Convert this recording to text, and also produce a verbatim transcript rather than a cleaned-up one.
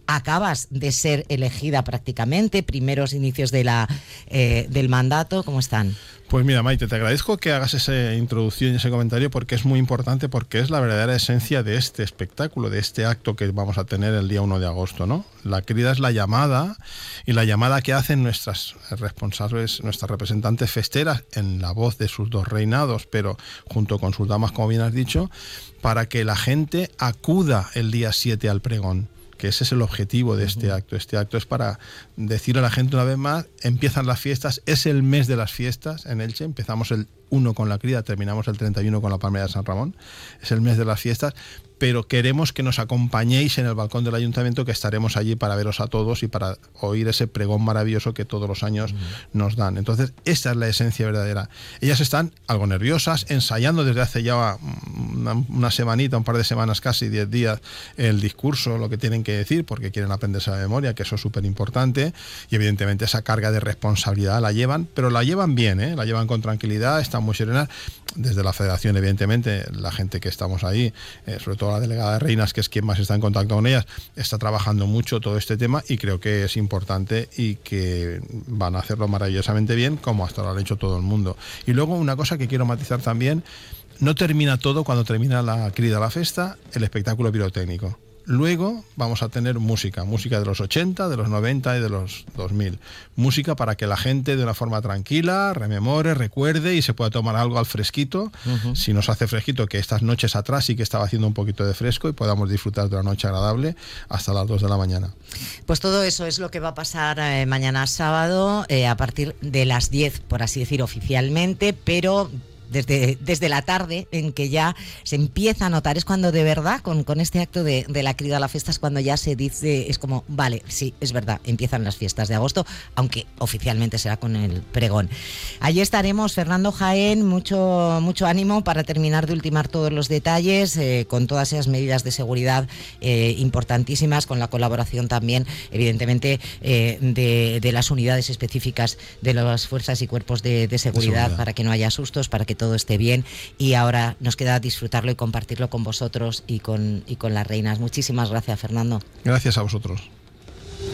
acabas de ser elegida prácticamente, primeros inicios de la, eh, del mandato, ¿cómo están? Pues mira, Maite, te agradezco que hagas esa introducción y ese comentario porque es muy importante, porque es la verdadera esencia de este espectáculo, de este acto que vamos a tener el día uno de agosto, ¿no? La crida es la llamada, y la llamada que hacen nuestras responsables, nuestras representantes festeras, en la voz de sus dos reinados, pero junto con sus damas, como bien has dicho, para que la gente acuda el día siete al pregón, que ese es el objetivo de este acto. Este acto es para decir a la gente una vez más, empiezan las fiestas, es el mes de las fiestas en Elche, empezamos el uno con la crida, terminamos el treinta y uno con la Palmera de San Ramón, es el mes de las fiestas, pero queremos que nos acompañéis en el balcón del ayuntamiento, que estaremos allí para veros a todos y para oír ese pregón maravilloso que todos los años mm. nos dan. Entonces, esta es la esencia verdadera. Ellas están algo nerviosas, ensayando desde hace ya una, una semanita, un par de semanas casi, diez días, el discurso, lo que tienen que decir, porque quieren aprenderse la memoria, que eso es súper importante, y evidentemente esa carga de responsabilidad la llevan, pero la llevan bien, ¿eh? La llevan con tranquilidad, están muy serenas. Desde la federación, evidentemente, la gente que estamos ahí, eh, sobre todo la delegada de Reinas, que es quien más está en contacto con ellas, está trabajando mucho todo este tema, y creo que es importante y que van a hacerlo maravillosamente bien, como hasta ahora lo ha hecho todo el mundo. Y luego una cosa que quiero matizar también: no termina todo cuando termina la crida a la festa, el espectáculo pirotécnico. Luego vamos a tener música, música de los ochenta, de los noventa y de los dos mil. Música para que la gente de una forma tranquila rememore, recuerde y se pueda tomar algo al fresquito. Uh-huh. Si nos hace fresquito, que estas noches atrás sí que estaba haciendo un poquito de fresco, y podamos disfrutar de una noche agradable hasta las dos de la mañana. Pues todo eso es lo que va a pasar eh, mañana sábado, eh, a partir de las diez, por así decir, oficialmente, pero... Desde, desde la tarde, en que ya se empieza a notar, es cuando de verdad, con, con este acto de, de la crida a la fiesta, es cuando ya se dice, es como, vale, sí, es verdad, empiezan las fiestas de agosto, aunque oficialmente será con el pregón. Allí estaremos, Fernando Jaén, mucho, mucho ánimo para terminar de ultimar todos los detalles, eh, con todas esas medidas de seguridad eh, importantísimas, con la colaboración también, evidentemente, eh, de, de las unidades específicas de las fuerzas y cuerpos de, de seguridad, de seguridad, para que no haya sustos, para que todo esté bien, y ahora nos queda disfrutarlo y compartirlo con vosotros y con, y con las reinas. Muchísimas gracias, Fernando. Gracias a vosotros.